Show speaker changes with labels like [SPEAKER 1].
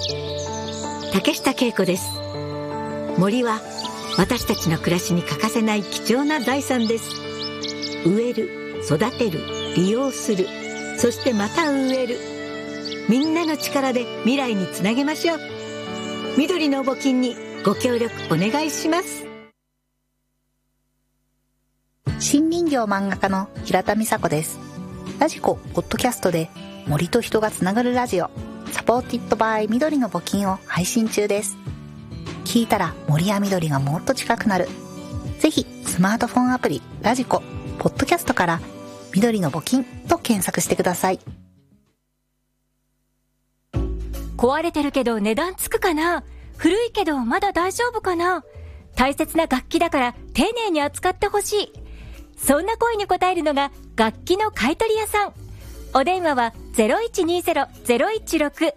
[SPEAKER 1] 竹下恵子です。森は私たちの暮らしに欠かせない貴重な財産です。植える、育てる、利用する、そしてまた植える。みんなの力で未来につなげましょう。緑の募金にご協力お願いします。
[SPEAKER 2] 新林業漫画家の平田美佐子です。ラジコポッドキャストで森と人がつながるラジオ、サポーティッドバイ緑の募金を配信中です。聞いたら森や緑がもっと近くなる。ぜひスマートフォンアプリラジコポッドキャストから緑の募金と検索してください。
[SPEAKER 3] 壊れてるけど値段つくかな、古いけどまだ大丈夫かな、大切な楽器だから丁寧に扱ってほしい。そんな声に応えるのが楽器の買取屋さん。お電話は 0120-016